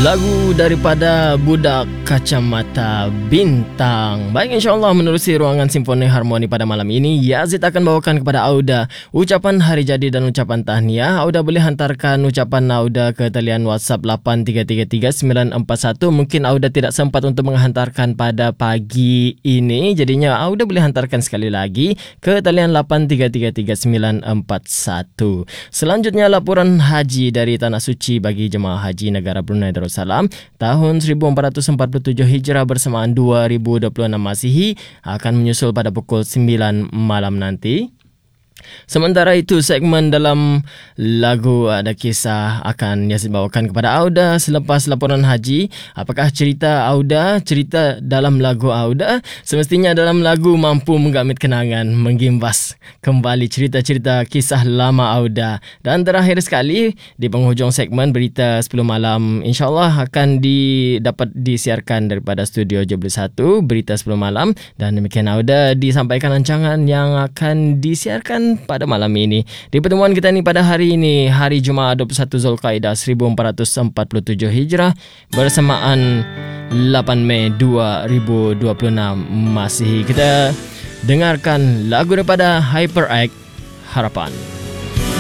Lagu daripada Budak Kacamata Bintang. Baik, insyaAllah menerusi ruangan Simfoni Harmoni pada malam ini, Yazid akan bawakan kepada Auda ucapan hari jadi dan ucapan tahniah. Auda boleh hantarkan ucapan Auda ke talian WhatsApp 8333-941. Mungkin Auda tidak sempat untuk menghantarkan pada pagi ini, jadinya Auda boleh hantarkan sekali lagi ke talian 8333-941. Selanjutnya, laporan haji dari Tanah Suci bagi jemaah haji negara Brunei Darussalam tahun 1447 Hijrah bersamaan 2026 Masihi akan menyusul pada pukul 9 malam nanti. Sementara itu, segmen dalam lagu ada kisah akan Yazid bawakan kepada Auda selepas laporan haji. Apakah cerita Auda, cerita dalam lagu Auda? Semestinya dalam lagu mampu menggamit kenangan, menggimbas kembali cerita-cerita kisah lama Auda. Dan terakhir sekali, di penghujung segmen Berita 10 Malam, insyaAllah akan dapat disiarkan daripada Studio 71 Berita 10 Malam. Dan demikian Auda disampaikan rancangan yang akan disiarkan pada malam ini. Di pertemuan kita ni pada hari ini, hari Jumaat 21 Zulkaidah 1447 Hijrah bersamaan 8 Mei 2026 Masihi. Kita dengarkan lagu daripada HyperX, Harapan.